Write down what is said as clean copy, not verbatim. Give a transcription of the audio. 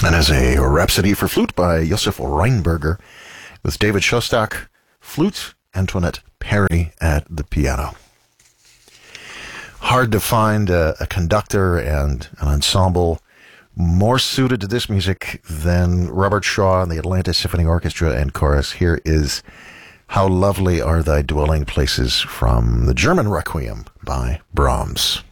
And as a Rhapsody for Flute by Josef Reinberger, with David Shostak, flute, Antoinette Perry at the piano. Hard to find a conductor and an ensemble more suited to this music than Robert Shaw and the Atlanta Symphony Orchestra and Chorus. Here is How Lovely Are Thy Dwelling Places from the German Requiem by Brahms.